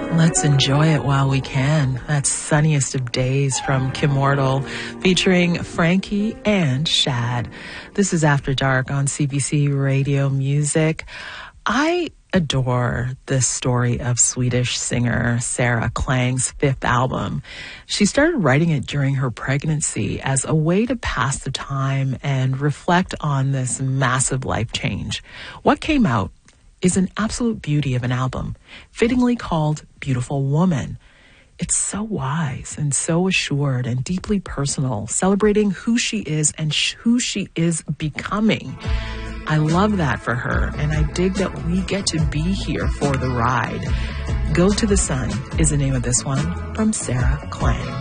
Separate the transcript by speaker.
Speaker 1: Let's enjoy it while we can. That's Sunniest of Days from Kimmortal, featuring Frankie and Shad. This is After Dark on CBC Radio Music. I adore the story of Swedish singer Sarah Klang's fifth album. She started writing it during her pregnancy as a way to pass the time and reflect on this massive life change. What came out is an absolute beauty of an album, fittingly called Beautiful Woman. It's so wise and so assured and deeply personal, celebrating who she is and who she is becoming. I love that for her, and I dig that we get to be here for the ride. Go to the Sun is the name of this one from Sarah Klang.